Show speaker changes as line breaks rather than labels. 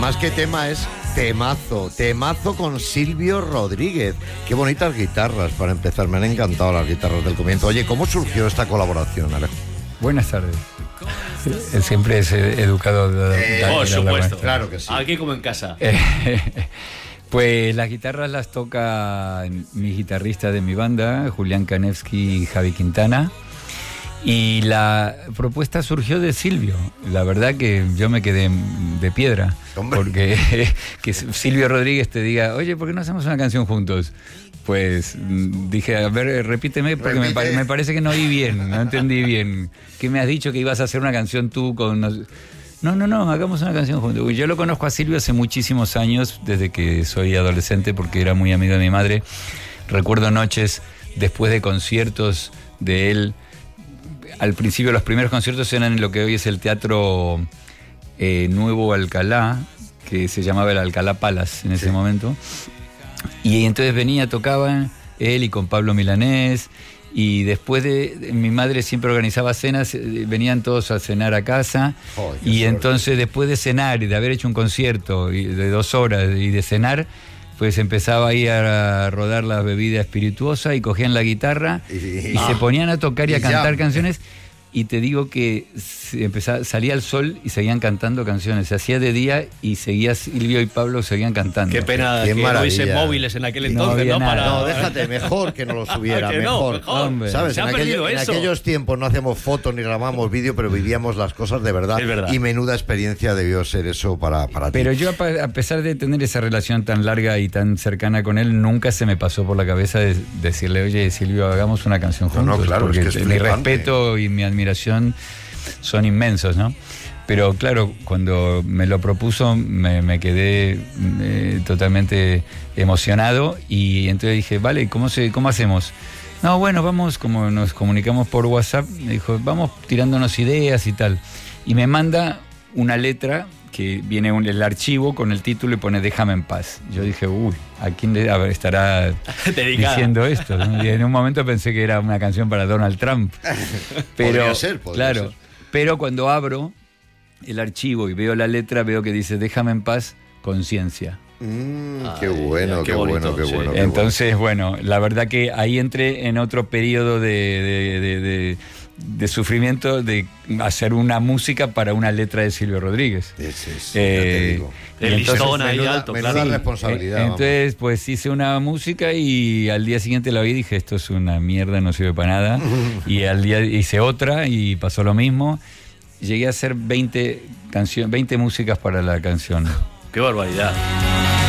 Más que tema es temazo con Silvio Rodríguez. Qué bonitas guitarras para empezar, me han encantado las guitarras del comienzo. Oye, ¿cómo surgió esta colaboración, Alejo?
Buenas tardes. Él siempre es educado.
Por supuesto,
claro que sí.
Aquí como en casa.
Pues las guitarras las toca mi guitarrista de mi banda, Julián Kanevsky y Javi Quintana. Y la propuesta surgió de Silvio. La verdad que yo me quedé de piedra.
Hombre.
Porque que Silvio Rodríguez te diga, oye, ¿por qué no hacemos una canción juntos? Pues dije, a ver, repíteme, porque me parece que no oí bien, no entendí bien. ¿Qué me has dicho que ibas a hacer una canción tú con...? No, hagamos una canción juntos. Yo lo conozco a Silvio hace muchísimos años, desde que soy adolescente, porque era muy amigo de mi madre. Recuerdo noches después de conciertos de él. Al principio los primeros conciertos eran en lo que hoy es el Teatro Nuevo Alcalá, que se llamaba el Alcalá Palace en ese momento. Y entonces tocaban él y con Pablo Milanés. Y después mi madre siempre organizaba cenas, venían todos a cenar a casa. Y entonces después de cenar y de haber hecho un concierto de 2 horas y de cenar, pues empezaba ahí a rodar la bebida espirituosa y cogían la guitarra y se ponían a tocar y a cantar canciones. Y te digo que salía el sol y seguían cantando canciones. Se hacía de día y seguía Silvio y Pablo seguían cantando.
Qué pena que no hubiese móviles en aquel entonces, ¿no?
No, déjate, mejor que no los hubiera, mejor. ¿Sabes? En aquellos tiempos no hacemos fotos ni grabamos vídeo, pero vivíamos las cosas de verdad.
Es verdad.
Y menuda experiencia debió ser eso para ti.
Pero yo, a pesar de tener esa relación tan larga y tan cercana con él, nunca se me pasó por la cabeza decirle, oye, Silvio, hagamos una canción juntos.
No, claro,
porque
es que es
mi
flipante.
respeto y mi admiración son inmensos, ¿no? Pero claro, cuando me lo propuso me quedé totalmente emocionado y entonces dije, vale, ¿cómo hacemos? No, bueno, vamos, como nos comunicamos por WhatsApp, me dijo, vamos tirándonos ideas y tal. Y me manda una letra que viene el archivo con el título y pone Déjame en paz. Yo dije, uy, ¿a quién estará diciendo esto? ¿No? Y en un momento pensé que era una canción para Donald Trump. Pero, podría ser. Pero cuando abro el archivo y veo la letra, veo que dice Déjame en paz, conciencia.
Qué bueno.
Entonces, bueno, la verdad que ahí entré en otro periodo de sufrimiento de hacer una música para una letra de Silvio Rodríguez.
Ya te digo.
El listón ahí alto,
claro. Responsabilidad.
Entonces, pues hice una música y al día siguiente la oí y dije, esto es una mierda, no sirve para nada. Y al día hice otra y pasó lo mismo. Llegué a hacer 20 músicas para la canción.
¡Qué barbaridad!